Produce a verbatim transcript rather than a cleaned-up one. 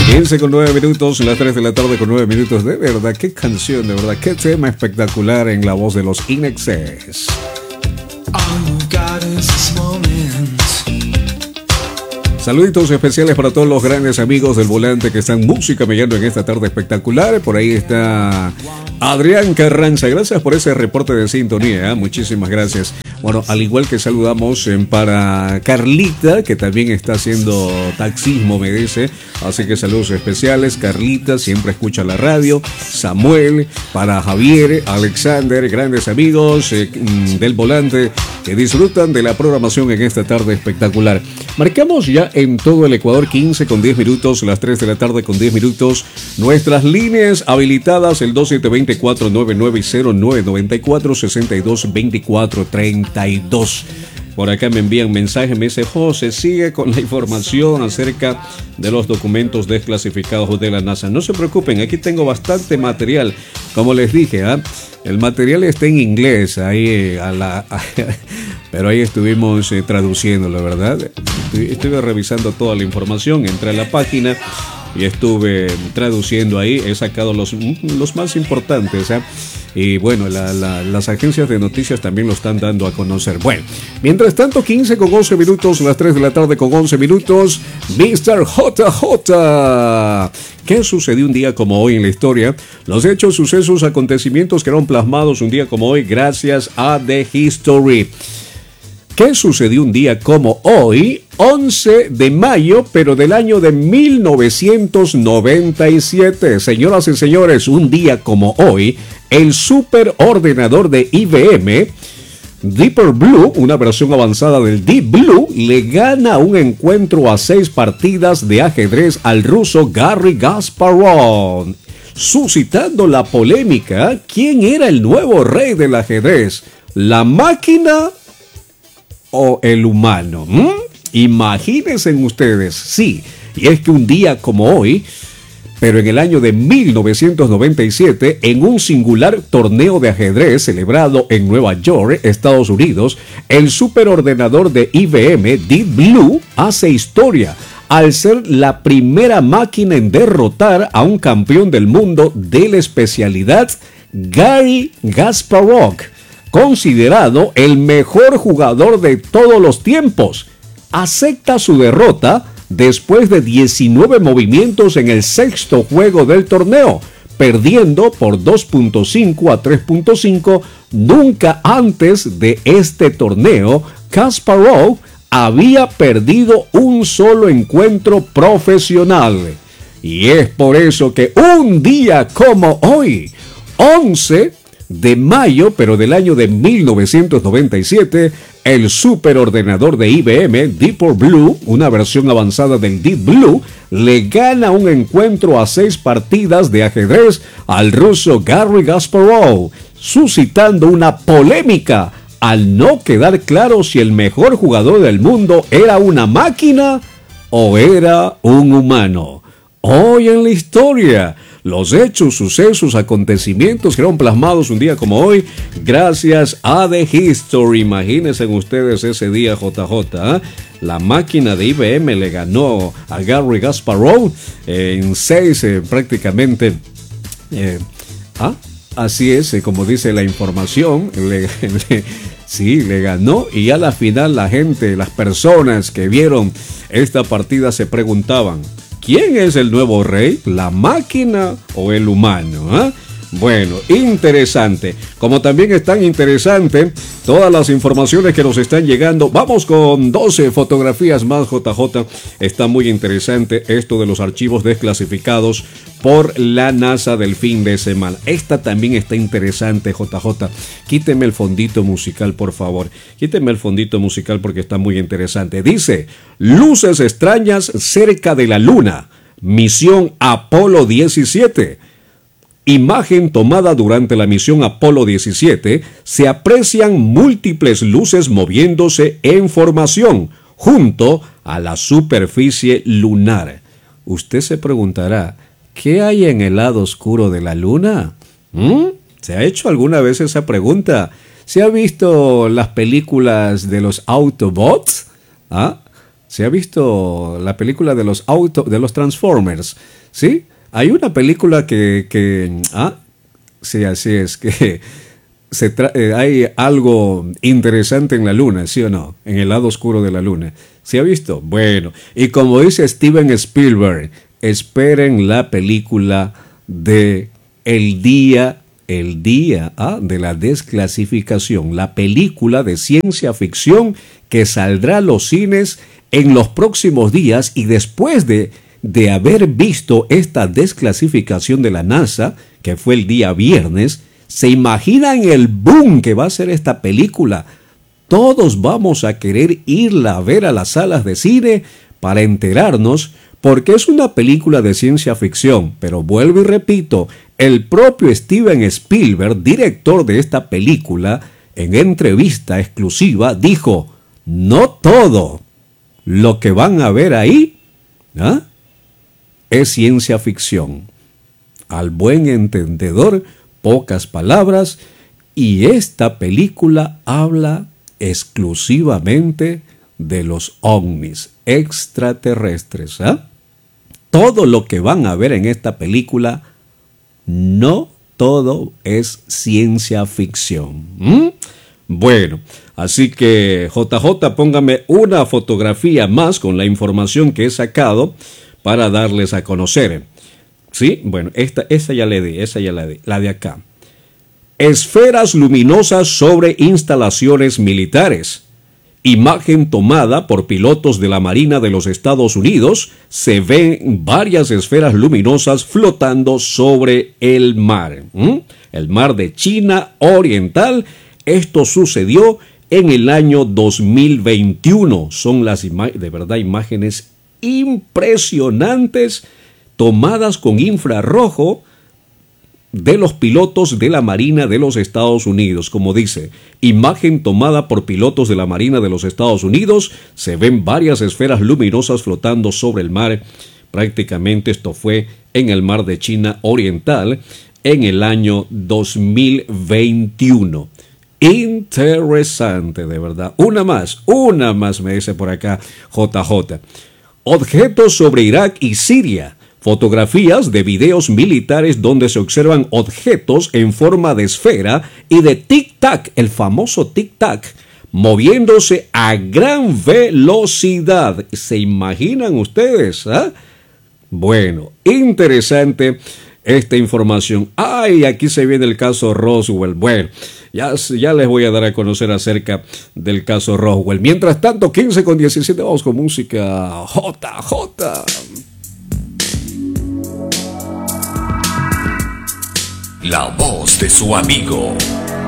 quince con nueve minutos, las tres de la tarde con nueve minutos. De verdad, qué canción, de verdad, qué tema espectacular en la voz de los In Excess. Saluditos especiales para todos los grandes amigos del volante que están música mellando en esta tarde espectacular. Por ahí está Adrián Carranza. Gracias por ese reporte de sintonía, ¿eh? Muchísimas gracias. Bueno, al igual que saludamos eh, para Carlita, que también está haciendo taxismo, me dice. Así que saludos especiales. Carlita siempre escucha la radio. Samuel, para Javier, Alexander, grandes amigos eh, del volante que disfrutan de la programación en esta tarde espectacular. Marcamos ya en todo el Ecuador quince con diez minutos, las tres de la tarde con diez minutos. Nuestras líneas habilitadas, el dos siete dos cuatro nueve nueve cero nueve nueve cuatro seis dos dos cuatro tres dos. Por acá me envían mensajes, me dice: José, sigue con la información acerca de los documentos desclasificados de la NASA. No se preocupen, aquí tengo bastante material. Como les dije, ¿eh? El material está en inglés, ahí a la, a, pero ahí estuvimos eh, traduciéndolo, ¿verdad? Estuve, estuve revisando toda la información, entré a la página y estuve traduciendo ahí, he sacado los, los más importantes, ¿eh? Y bueno, la, la, las agencias de noticias también lo están dando a conocer. Bueno, mientras tanto, quince con once minutos, las tres de la tarde con once minutos, mister J J. ¿Qué sucedió un día como hoy en la historia? Los hechos, sucesos, acontecimientos quedaron plasmados un día como hoy gracias a The History. ¿Qué sucedió un día como hoy? once de mayo, pero del año de mil novecientos noventa y siete. Señoras y señores, un día como hoy, el superordenador de I B M, Deep Blue, una versión avanzada del Deep Blue, le gana un encuentro a seis partidas de ajedrez al ruso Garry Kasparov, suscitando la polémica: ¿quién era el nuevo rey del ajedrez? ¿La máquina o el humano? ¿Mm? Imagínense ustedes, sí, y es que un día como hoy, pero en el año de mil novecientos noventa y siete, en un singular torneo de ajedrez celebrado en Nueva York, Estados Unidos, el superordenador de I B M, Deep Blue, hace historia al ser la primera máquina en derrotar a un campeón del mundo de la especialidad, Garry Kasparov, considerado el mejor jugador de todos los tiempos. Acepta su derrota después de diecinueve movimientos en el sexto juego del torneo, perdiendo por dos punto cinco a tres punto cinco. Nunca antes de este torneo, Kasparov había perdido un solo encuentro profesional. Y es por eso que un día como hoy, once de mayo, pero del año de mil novecientos noventa y siete, el superordenador de I B M, Deep Blue, una versión avanzada del Deep Blue, le gana un encuentro a seis partidas de ajedrez al ruso Garry Kasparov, suscitando una polémica al no quedar claro si el mejor jugador del mundo era una máquina o era un humano. Hoy en la historia, los hechos, sucesos, acontecimientos quedaron plasmados un día como hoy gracias a The History. Imagínense ustedes ese día, J J, ¿eh? La máquina de I B M le ganó a Garry Kasparov en seis eh, prácticamente. Eh, ¿ah? Así es, eh, como dice la información, le, le, sí, le ganó, y a la final la gente, las personas que vieron esta partida se preguntaban: ¿quién es el nuevo rey? ¿La máquina o el humano? ¿Eh? Bueno, interesante. Como también es tan interesante todas las informaciones que nos están llegando. Vamos con doce fotografías más, J J. Está muy interesante esto de los archivos desclasificados por la NASA del fin de semana. Esta también está interesante, J J. Quíteme el fondito musical, por favor. Quíteme el fondito musical porque está muy interesante. Dice: luces extrañas cerca de la Luna. Misión Apolo diecisiete. Imagen tomada durante la misión Apolo diecisiete, se aprecian múltiples luces moviéndose en formación junto a la superficie lunar. Usted se preguntará: ¿qué hay en el lado oscuro de la Luna? ¿Mm? ¿Se ha hecho alguna vez esa pregunta? ¿Se ha visto las películas de los Autobots? ¿Ah? ¿Se ha visto la película de los auto, de los Transformers? ¿Sí? Hay una película que, que ah, sí, así es, que se tra eh, hay algo interesante en la luna, ¿sí o no? En el lado oscuro de la luna. ¿Se ha visto? Bueno, y como dice Steven Spielberg, esperen la película de El Día, el día ah, de la Desclasificación, la película de ciencia ficción que saldrá a los cines en los próximos días. Y después de, de haber visto esta desclasificación de la NASA, que fue el día viernes, ¿se imaginan el boom que va a ser esta película? Todos vamos a querer irla a ver a las salas de cine para enterarnos, porque es una película de ciencia ficción. Pero vuelvo y repito, el propio Steven Spielberg, director de esta película, en entrevista exclusiva dijo: no todo lo que van a ver ahí ¿ah? es ciencia ficción. Al buen entendedor, pocas palabras, y esta película habla exclusivamente de los ovnis extraterrestres. ¿eh? Todo lo que van a ver en esta película, no todo es ciencia ficción. ¿Mm? Bueno, así que J J, póngame una fotografía más con la información que he sacado para darles a conocer. Sí, bueno, esta, esa ya le di, esa ya la di, la de acá. Esferas luminosas sobre instalaciones militares. Imagen tomada por pilotos de la Marina de los Estados Unidos. Se ven varias esferas luminosas flotando sobre el mar. ¿Mm? El mar de China Oriental. Esto sucedió en el año dos mil veintiuno. Son las de verdad imágenes impresionantes tomadas con infrarrojo de los pilotos de la Marina de los Estados Unidos. Como dice, imagen tomada por pilotos de la Marina de los Estados Unidos. Se ven varias esferas luminosas flotando sobre el mar. Prácticamente esto fue en el mar de China Oriental en el año dos mil veintiuno. Interesante, de verdad. Una más, una más me dice por acá J J. Objetos sobre Irak y Siria. Fotografías de videos militares donde se observan objetos en forma de esfera y de tic-tac, el famoso tic-tac, moviéndose a gran velocidad. ¿Se imaginan ustedes? ¿eh? Bueno, interesante esta información. ¡Ay! Aquí se viene el caso Roswell. Bueno, ya, ya les voy a dar a conocer acerca del caso Roswell. Mientras tanto, quince con diecisiete, vamos con música J J. La voz de su amigo.